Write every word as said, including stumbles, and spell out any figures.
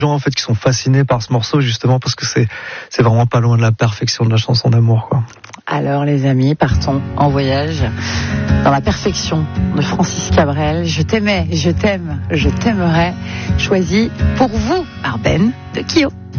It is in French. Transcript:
gens en fait qui sont fascinés par ce morceau justement parce que c'est c'est vraiment pas loin de la perfection de la chanson d'amour, quoi. Alors les amis, partons en voyage dans la perfection de Francis Cabrel. Je t'aimais, je t'aime, je t'aimerai, choisi pour vous par Ben de Kyo.